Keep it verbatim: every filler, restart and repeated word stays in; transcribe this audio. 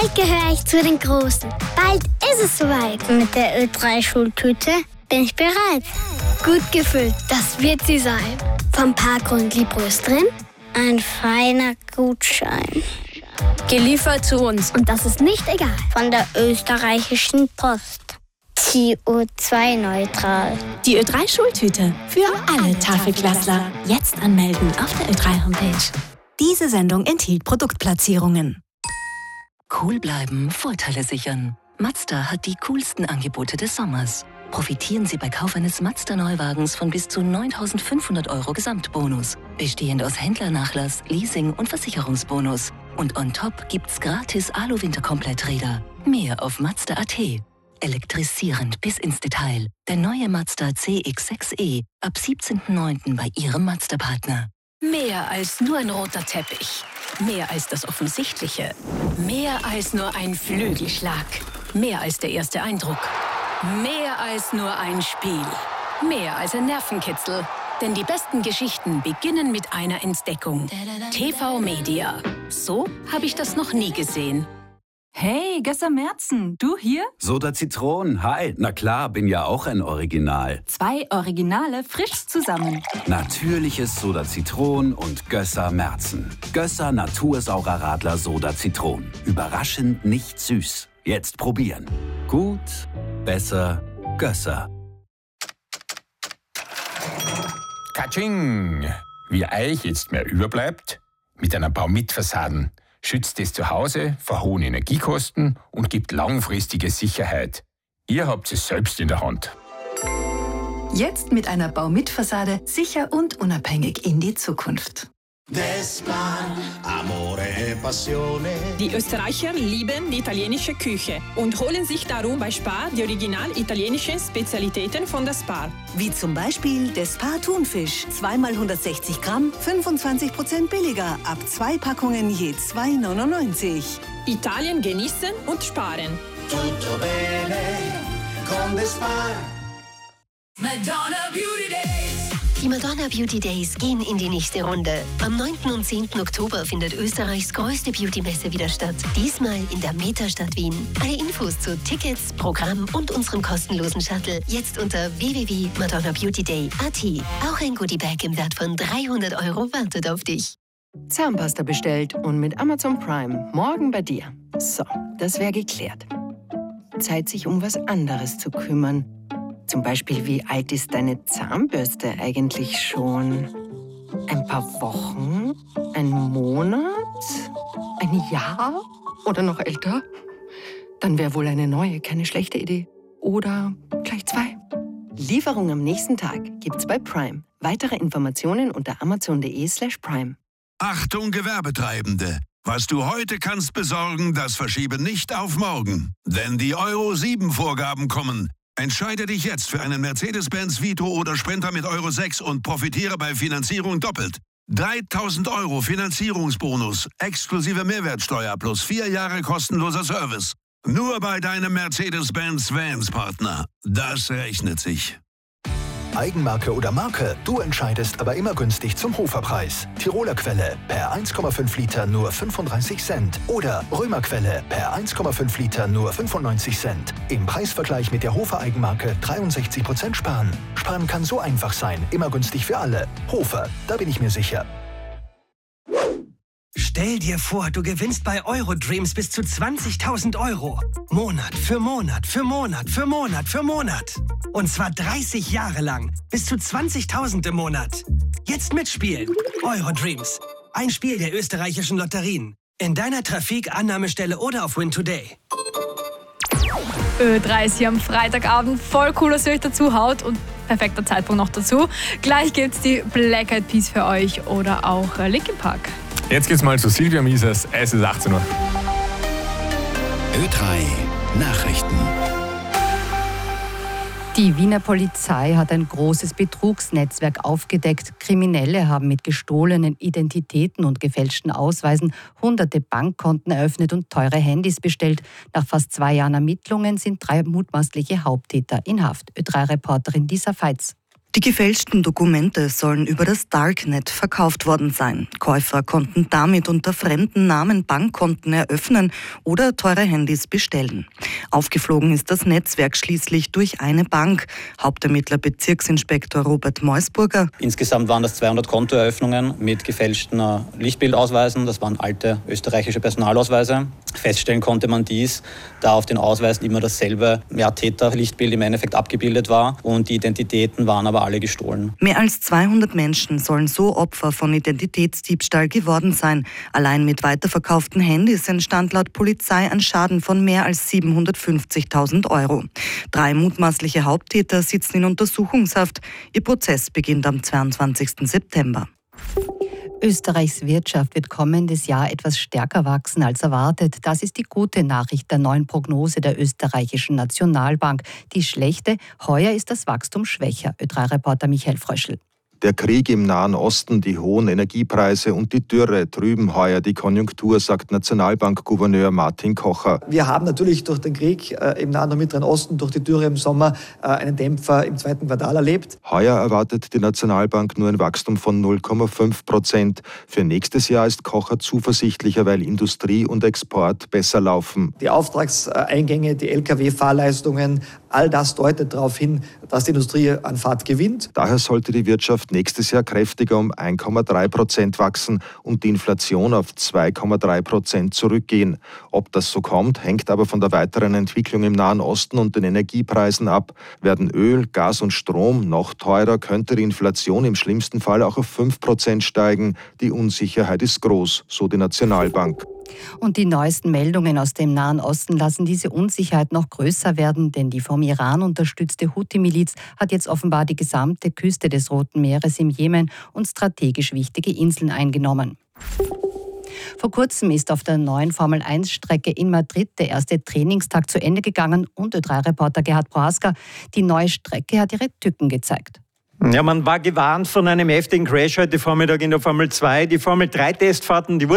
Bald gehöre ich zu den Großen. Bald ist es soweit. Mit der Ö drei Schultüte bin ich bereit. Gut gefüllt, das wird sie sein. Vom Parkgrund Liebros drin, ein feiner Gutschein. Geliefert zu uns. Und das ist nicht egal. Von der österreichischen Post. C O zwei neutral. Die Ö drei Schultüte für alle Tafelklassler. Jetzt anmelden auf der Ö drei Homepage. Diese Sendung enthielt Produktplatzierungen. Cool bleiben, Vorteile sichern. Mazda hat die coolsten Angebote des Sommers. Profitieren Sie bei Kauf eines Mazda-Neuwagens von bis zu neuntausendfünfhundert Euro Gesamtbonus. Bestehend aus Händlernachlass, Leasing und Versicherungsbonus. Und on top gibt's gratis Alu-Winterkompletträder. Mehr auf Mazda Punkt a t. Elektrisierend bis ins Detail. Der neue Mazda C X sechs e ab siebzehnten neunten bei Ihrem Mazda-Partner. Mehr als nur ein roter Teppich. Mehr als das Offensichtliche. Mehr als nur ein Flügelschlag. Mehr als der erste Eindruck. Mehr als nur ein Spiel. Mehr als ein Nervenkitzel. Denn die besten Geschichten beginnen mit einer Entdeckung. T V Media. So habe ich das noch nie gesehen. Hey, Gösser Merzen, du hier? Soda Zitron, hi. Na klar, bin ja auch ein Original. Zwei Originale frisch zusammen. Natürliches Soda Zitron und Gösser Merzen. Gösser Natursaurer Radler Soda Zitron. Überraschend nicht süß. Jetzt probieren. Gut, besser, Gösser. Katsching! Wie euch jetzt mehr überbleibt, mit einer Baumit-Fassaden schützt es zu Hause vor hohen Energiekosten und gibt langfristige Sicherheit. Ihr habt es selbst in der Hand. Jetzt mit einer Baumit-Fassade sicher und unabhängig in die Zukunft. Die Österreicher lieben die italienische Küche und holen sich darum bei Spar die original italienischen Spezialitäten von der Spar. Wie zum Beispiel der Spar Thunfisch. Zweimal hundertsechzig Gramm, fünfundzwanzig Prozent billiger. Ab zwei Packungen je zwei neunundneunzig. Italien genießen und sparen. Tutto bene con the Spar. Madonna Beauty Days. Die Madonna Beauty Days gehen in die nächste Runde. Am neunten und zehnten Oktober findet Österreichs größte Beauty-Messe wieder statt. Diesmal in der Metastadt Wien. Alle Infos zu Tickets, Programm und unserem kostenlosen Shuttle jetzt unter w w w punkt madonna beauty day punkt a t. Auch ein Goodiebag im Wert von dreihundert Euro wartet auf dich. Zahnpasta bestellt und mit Amazon Prime morgen bei dir. So, das wäre geklärt. Zeit, sich um was anderes zu kümmern. Zum Beispiel, wie alt ist deine Zahnbürste eigentlich schon? Ein paar Wochen? Ein Monat? Ein Jahr? Oder noch älter? Dann wäre wohl eine neue keine schlechte Idee. Oder gleich zwei. Lieferung am nächsten Tag gibt's bei Prime. Weitere Informationen unter amazon punkt de slash prime. Achtung, Gewerbetreibende! Was du heute kannst besorgen, das verschiebe nicht auf morgen. Denn die Euro sieben Vorgaben kommen. Entscheide dich jetzt für einen Mercedes-Benz Vito oder Sprinter mit Euro sechs und profitiere bei Finanzierung doppelt. dreitausend Euro Finanzierungsbonus, exklusive Mehrwertsteuer plus vier Jahre kostenloser Service. Nur bei deinem Mercedes-Benz Vans-Partner. Das rechnet sich. Eigenmarke oder Marke, du entscheidest, aber immer günstig zum Hoferpreis. Tiroler Quelle per eins Komma fünf Liter nur fünfunddreißig Cent. Oder Römer Quelle per eins Komma fünf Liter nur fünfundneunzig Cent. Im Preisvergleich mit der Hofer Eigenmarke dreiundsechzig Prozent sparen. Sparen kann so einfach sein, immer günstig für alle. Hofer, da bin ich mir sicher. Stell dir vor, du gewinnst bei Eurodreams bis zu zwanzigtausend Euro. Monat für Monat für Monat für Monat für Monat. Und zwar dreißig Jahre lang. Bis zu zwanzigtausend im Monat. Jetzt mitspielen. Eurodreams. Ein Spiel der österreichischen Lotterien. In deiner Trafik, Annahmestelle oder auf Win Today. Ö drei ist hier am Freitagabend. Voll cool, dass ihr euch dazu haut. Und perfekter Zeitpunkt noch dazu. Gleich gibt's die Black Eyed Peas für euch oder auch Linkin Park. Jetzt geht's mal zu Silvia Mises. Es ist achtzehn Uhr. Ö drei Nachrichten. Die Wiener Polizei hat ein großes Betrugsnetzwerk aufgedeckt. Kriminelle haben mit gestohlenen Identitäten und gefälschten Ausweisen hunderte Bankkonten eröffnet und teure Handys bestellt. Nach fast zwei Jahren Ermittlungen sind drei mutmaßliche Haupttäter in Haft. Ö drei Reporterin Lisa Feitz. Die gefälschten Dokumente sollen über das Darknet verkauft worden sein. Käufer konnten damit unter fremden Namen Bankkonten eröffnen oder teure Handys bestellen. Aufgeflogen ist das Netzwerk schließlich durch eine Bank. Hauptermittler Bezirksinspektor Robert Meusburger. Insgesamt waren das zweihundert Kontoeröffnungen mit gefälschten Lichtbildausweisen. Das waren alte österreichische Personalausweise. Feststellen konnte man dies, da auf den Ausweisen immer dasselbe ja, Täter-Lichtbild im Endeffekt abgebildet war und die Identitäten waren aber alle gestohlen. Mehr als zweihundert Menschen sollen so Opfer von Identitätsdiebstahl geworden sein. Allein mit weiterverkauften Handys entstand laut Polizei ein Schaden von mehr als siebenhundertfünfzigtausend Euro. Drei mutmaßliche Haupttäter sitzen in Untersuchungshaft. Ihr Prozess beginnt am zweiundzwanzigsten September. Österreichs Wirtschaft wird kommendes Jahr etwas stärker wachsen als erwartet. Das ist die gute Nachricht der neuen Prognose der österreichischen Nationalbank. Die schlechte, heuer ist das Wachstum schwächer. Ö drei Reporter Michael Fröschl. Der Krieg im Nahen Osten, die hohen Energiepreise und die Dürre trüben heuer die Konjunktur, sagt Nationalbankgouverneur Martin Kocher. Wir haben natürlich durch den Krieg äh, im Nahen und Mittleren Osten, durch die Dürre im Sommer, äh, einen Dämpfer im zweiten Quartal erlebt. Heuer erwartet die Nationalbank nur ein Wachstum von null Komma fünf Prozent. Für nächstes Jahr ist Kocher zuversichtlicher, weil Industrie und Export besser laufen. Die Auftragseingänge, die L K W-Fahrleistungen, all das deutet darauf hin, dass die Industrie an Fahrt gewinnt. Daher sollte die Wirtschaft nächstes Jahr kräftiger um eins Komma drei Prozent wachsen und die Inflation auf zwei Komma drei Prozent zurückgehen. Ob das so kommt, hängt aber von der weiteren Entwicklung im Nahen Osten und den Energiepreisen ab. Werden Öl, Gas und Strom noch teurer, könnte die Inflation im schlimmsten Fall auch auf fünf Prozent steigen. Die Unsicherheit ist groß, so die Nationalbank. Und die neuesten Meldungen aus dem Nahen Osten lassen diese Unsicherheit noch größer werden, denn die vom Iran unterstützte Houthi-Miliz hat jetzt offenbar die gesamte Küste des Roten Meeres im Jemen und strategisch wichtige Inseln eingenommen. Vor kurzem ist auf der neuen Formel eins Strecke in Madrid der erste Trainingstag zu Ende gegangen und Ö drei Reporter Gerhard Prohaska, die neue Strecke hat ihre Tücken gezeigt. Ja, man war gewarnt von einem heftigen Crash heute Vormittag in der Formel zwei. Die Formel drei Testfahrten, die wurden